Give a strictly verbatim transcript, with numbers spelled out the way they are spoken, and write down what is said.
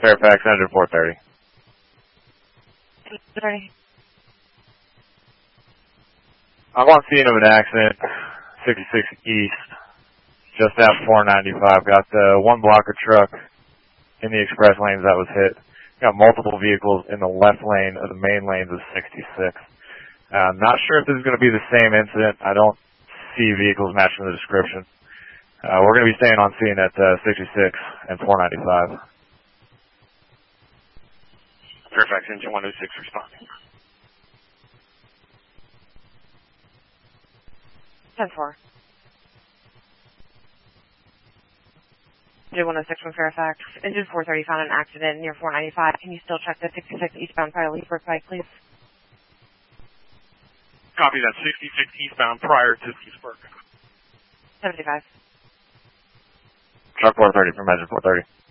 Fairfax, engine four thirty. thirty. I'm on scene of an accident, sixty-six East, just at four ninety-five. Got the one blocker truck in the express lanes that was hit. Got multiple vehicles in the left lane of the main lanes of sixty-six. Uh, not sure if this is going to be the same incident. I don't see vehicles matching the description. Uh, we're going to be staying on scene at uh, sixty-six and four ninety-five. Fairfax, engine one oh six responding. ten four. J one oh six from Fairfax. Engine four thirty found an accident near four ninety-five. Can you still check the sixty-six eastbound prior to Leesburg Pike, please? Copy that. sixty-six eastbound prior to Leesburg. seventy-five. Truck four thirty from engine four thirty.